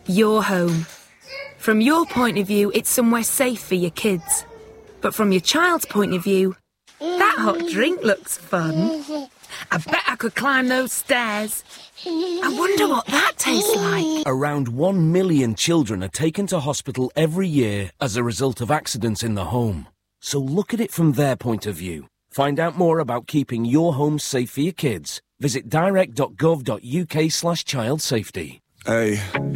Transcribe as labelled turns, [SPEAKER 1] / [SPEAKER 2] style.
[SPEAKER 1] Your home. From your point of view, it's somewhere safe for your kids. But from your child's point of view, that hot drink looks fun. I bet I could climb those stairs. I wonder what that tastes like.
[SPEAKER 2] Around 1 million children are taken to hospital every year as a result of accidents in the home. So look at it from their point of view. Find out more about keeping your home safe for your kids. Visit direct.gov.uk/child safety.
[SPEAKER 3] Hey,